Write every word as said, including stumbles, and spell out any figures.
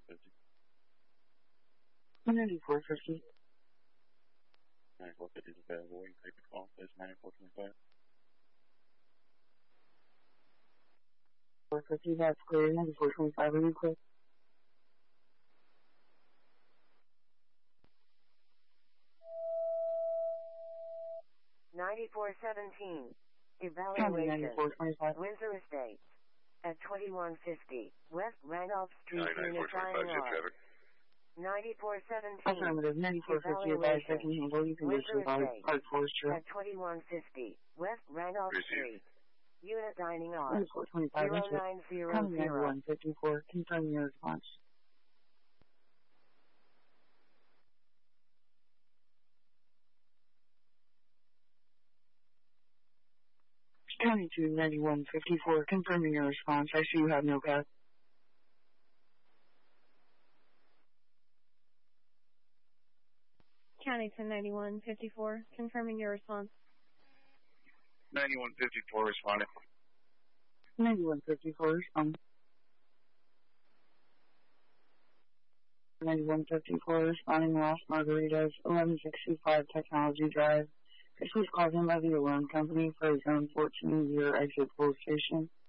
fifty. ninety-four fifty. ninety-four fifty is available. You can take the call. It's ninety-four twenty-five. four fifty, that's clear. ninety-four twenty-five, are you clear? ninety-four seventeen. County Evaluation. ninety-four twenty-five. Windsor Estates. At twenty-one fifty. West Randolph Street, ninety-four Unit twenty-five, jet nine traffic. ninety-four seventeen. Affirmative, ninety-four fifty, advised I can handle you conditions on Park Forester. At twenty-one fifty. West Randolph Received. Street. Unit dining off. ninety-four twenty-five, zero enter. nine zero County zero. ninety-one fifty-four, confirm your response. County two ninety-one fifty-four, confirming your response. I see you have no path. County ten ninety-one fifty-four, confirming your response. ninety-one fifty-four responding. ninety-one fifty-four, respond. ninety-one fifty-four, responding Las Margaritas, eleven sixty-five Technology Drive. This was called in by the alarm company for a zone fourteen year exit full station.